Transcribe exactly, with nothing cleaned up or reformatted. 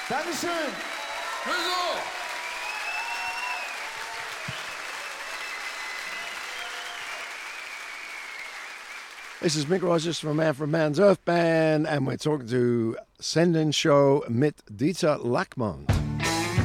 Dankeschön. Wieso? This is Mick Rogers from Man from Man's Earth Band, and we're talking to Senden Show mit Dieter Lackmann.